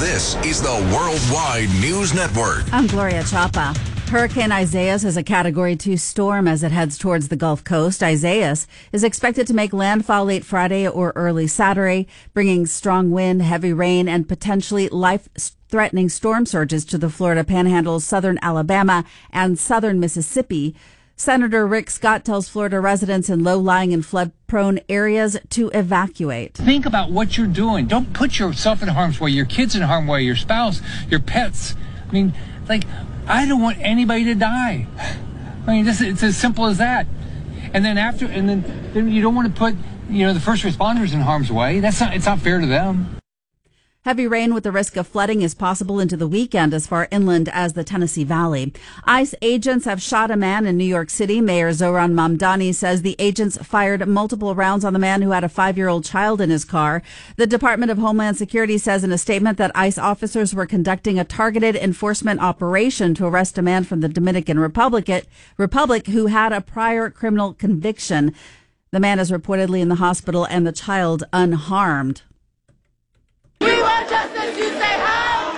This is the Worldwide News Network. I'm Gloria Chapa. Hurricane Isaias is a Category 2 storm as it heads towards the Gulf Coast. Isaias is expected to make landfall late Friday or early Saturday, bringing strong wind, heavy rain, and potentially life-threatening storm surges to the Florida Panhandle, southern Alabama, and southern Mississippi. Senator Rick Scott tells Florida residents in low-lying and flood-prone areas to evacuate. Think about what you're doing. Don't put yourself in harm's way, your kids in harm's way, your spouse, your pets. I mean, I don't want anybody to die. I mean, it's as simple as that. And then then you don't want to put, the first responders in harm's way. It's not fair to them. Heavy rain with the risk of flooding is possible into the weekend as far inland as the Tennessee Valley. ICE agents have shot a man in New York City. Mayor Zohran Mamdani says the agents fired multiple rounds on the man who had a 5-year-old child in his car. The Department of Homeland Security says in a statement that ICE officers were conducting a targeted enforcement operation to arrest a man from the Dominican Republic who had a prior criminal conviction. The man is reportedly in the hospital and the child unharmed. We want justice, you say how?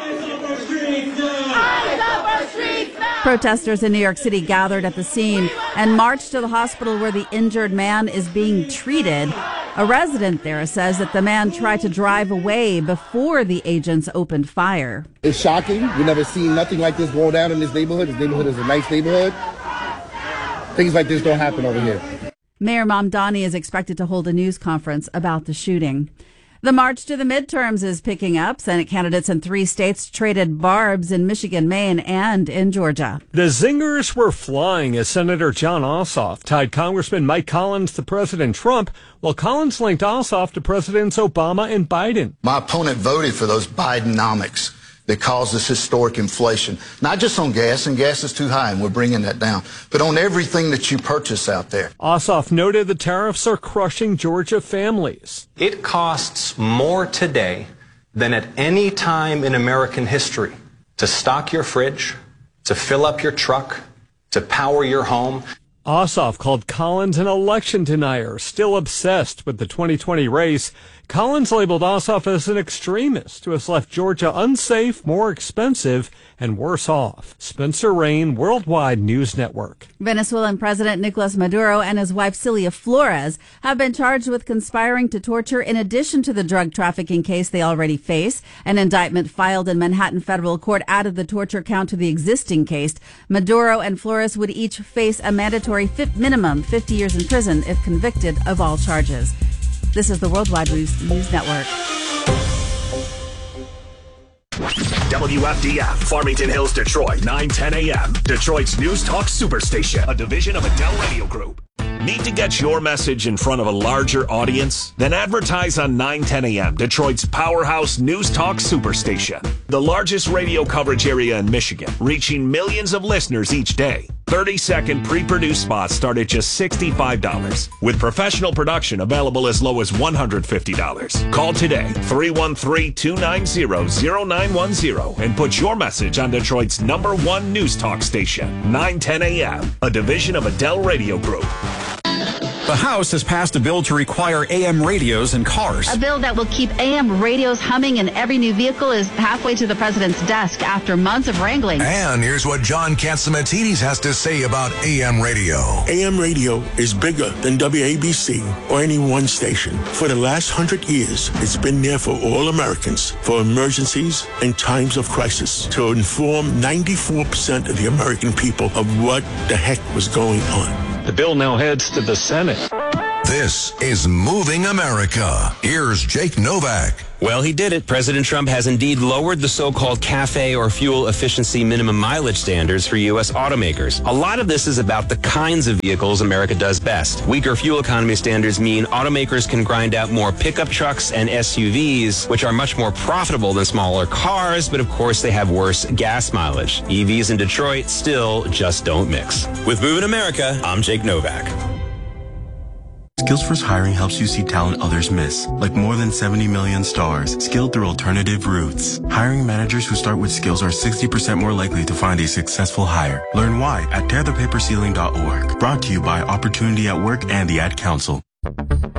Eyes up our streets now. Protesters in New York City gathered at the scene and marched to the hospital where the injured man is being treated. A resident there says that the man tried to drive away before the agents opened fire. It's shocking. We've never seen nothing like this going down in this neighborhood. This neighborhood is a nice neighborhood. Things like this don't happen over here. Mayor Mamdani is expected to hold a news conference about the shooting. The march to the midterms is picking up. Senate candidates in 3 states traded barbs in Michigan, Maine, and in Georgia. The zingers were flying as Senator Jon Ossoff tied Congressman Mike Collins to President Trump, while Collins linked Ossoff to Presidents Obama and Biden. My opponent voted for those Bidenomics that caused this historic inflation, not just on gas, and gas is too high, and we're bringing that down, but on everything that you purchase out there. Ossoff noted the tariffs are crushing Georgia families. It costs more today than at any time in American history to stock your fridge, to fill up your truck, to power your home. Ossoff called Collins an election denier, still obsessed with the 2020 race. Collins labeled Ossoff as an extremist who has left Georgia unsafe, more expensive, and worse off. Spencer Rain, Worldwide News Network. Venezuelan President Nicolas Maduro and his wife Cilia Flores have been charged with conspiring to torture in addition to the drug trafficking case they already face. An indictment filed in Manhattan federal court added the torture count to the existing case. Maduro and Flores would each face a mandatory minimum 50 years in prison if convicted of all charges. This is the Worldwide News Network. WFDF, Farmington Hills, Detroit, 9:10 a.m. Detroit's News Talk Superstation, a division of Adele Radio Group. Need to get your message in front of a larger audience? Then advertise on 9:10 a.m., Detroit's powerhouse News Talk Superstation. The largest radio coverage area in Michigan, reaching millions of listeners each day. 30-second pre-produced spots start at just $65, with professional production available as low as $150. Call today, 313-290-0910, and put your message on Detroit's #1 News Talk station, 9:10 a.m., a division of Adele Radio Group. The House has passed a bill to require AM radios in cars. A bill that will keep AM radios humming in every new vehicle is halfway to the president's desk after months of wrangling. And here's what John Catsimatidis has to say about AM radio. AM radio is bigger than WABC or any one station. For the last 100 years, it's been there for all Americans, for emergencies and times of crisis, to inform 94% of the American people of what the heck was going on. The bill now heads to the Senate. This is Moving America. Here's Jake Novak. Well, he did it. President Trump has indeed lowered the so-called CAFE or fuel efficiency minimum mileage standards for U.S. automakers. A lot of this is about the kinds of vehicles America does best. Weaker fuel economy standards mean automakers can grind out more pickup trucks and SUVs, which are much more profitable than smaller cars, but of course they have worse gas mileage. EVs in Detroit still just don't mix. With Moving America, I'm Jake Novak. Skills First Hiring helps you see talent others miss, like more than 70 million stars, skilled through alternative routes. Hiring managers who start with skills are 60% more likely to find a successful hire. Learn why at tearthepaperceiling.org. Brought to you by Opportunity at Work and the Ad Council.